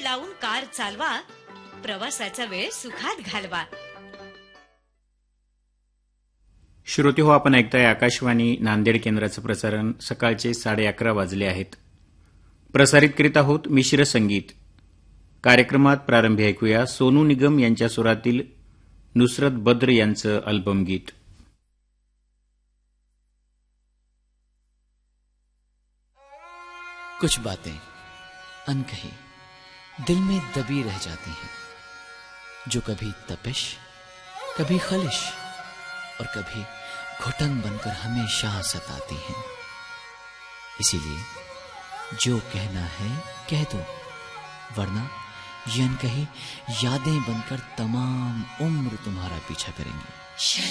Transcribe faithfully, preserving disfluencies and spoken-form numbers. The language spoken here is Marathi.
लावून कार चालवा, प्रवासाचा वेळ सुखात घालवा. श्रोते हो, आपण ऐकताय आकाशवाणी नांदेड केंद्राचं प्रसारण. सकाळचे साडे अकरा वाजले आहेत. प्रसारित करीत आहोत मिश्र संगीत. कार्यक्रमात प्रारंभी ऐकूया सोनू निगम यांच्या सुरातील नुसरत बद्र यांचं अल्बम गीत. कुछ बातें अनकही दिल में दबी रह जाती हैं, जो कभी तपिश, कभी खलिश और कभी घुटन बनकर हमेशा सताती हैं. इसीलिए जो कहना है कह दो, वरना ये अनकही यादें बनकर तमाम उम्र तुम्हारा पीछा करेंगी.